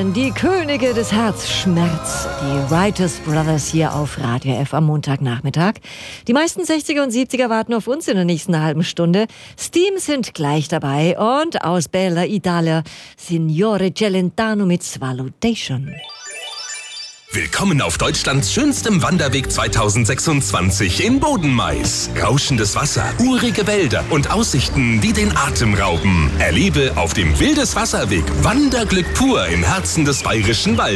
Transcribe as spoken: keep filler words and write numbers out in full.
Stimmen, die Könige des Herzschmerz, die Writers Brothers hier auf Radio F am Montagnachmittag. Die meisten sechziger und siebziger warten auf uns in der nächsten halben Stunde. Steam sind gleich dabei und aus Bella Italia Signore Celentano mit Swallowdation. Willkommen auf Deutschlands schönstem Wanderweg zweitausendsechsundzwanzig in Bodenmais. Rauschendes Wasser, urige Wälder und Aussichten, die den Atem rauben. Erlebe auf dem Wildes Wasserweg Wanderglück pur im Herzen des bayerischen Waldes.